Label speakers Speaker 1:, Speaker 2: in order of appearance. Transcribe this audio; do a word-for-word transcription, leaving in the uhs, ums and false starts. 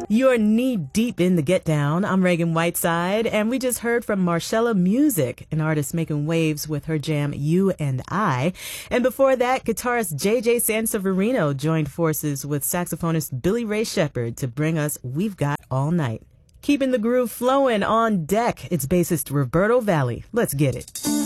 Speaker 1: You're knee deep in the Get Down. I'm Reagan Whiteside, and we just heard from Marcella Music, an artist making waves with her jam You and I. And before that, guitarist J J Sanseverino joined forces with saxophonist Billy Ray Shepherd to bring us We've Got All Night. Keeping the groove flowing on deck, it's bassist Roberto Valli. Let's get it.